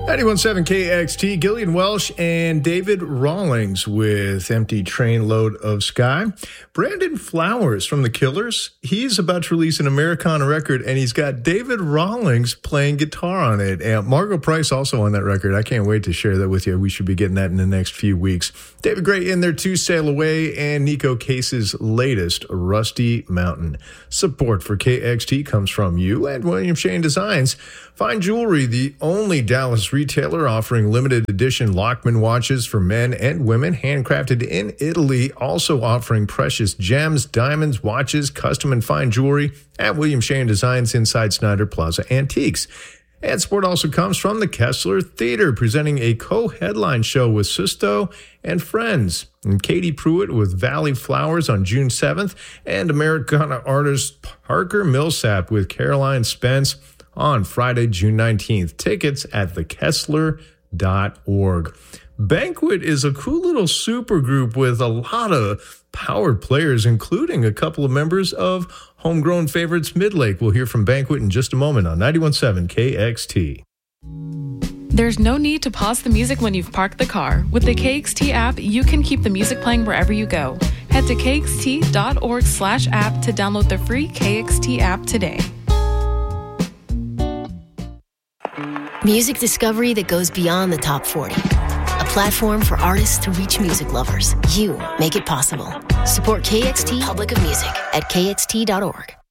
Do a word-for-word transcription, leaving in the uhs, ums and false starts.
ninety-one point seven K X T, Gillian Welsh and David Rawlings with Empty Trainload of Sky. Brandon Flowers from The Killers, he's about to release an Americana record, and he's got David Rawlings playing guitar on it. And Margot Price also on that record. I can't wait to share that with you. We should be getting that in the next few weeks. David Gray in there too, Sail Away, and Nico Case's latest, Rusty Mountain. Support for K X T comes from you and William Shane Designs. Fine Jewelry, the only Dallas retailer offering limited edition Lockman watches for men and women, handcrafted in Italy, also offering precious gems, diamonds, watches, custom and fine jewelry at William Shane Designs inside Snyder Plaza Antiques. And support also comes from the Kessler Theater, presenting a co-headline show with Sisto and Friends. And Katie Pruitt with Valley Flowers on June seventh, and Americana artist Parker Millsap with Caroline Spence on Friday, June nineteenth. Tickets at the kessler dot org. Banquet is a cool little supergroup with a lot of powered players, including a couple of members of homegrown favorites Midlake. We'll hear from Banquet in just a moment on ninety-one point seven K X T. There's no need to pause the music when you've parked the car. With the K X T app, you can keep the music playing wherever you go. Head to K X T dot org slash app to download the free K X T app today. Music discovery that goes beyond the top forty. A platform for artists to reach music lovers. You make it possible. Support K X T Public of Music at K X T dot org.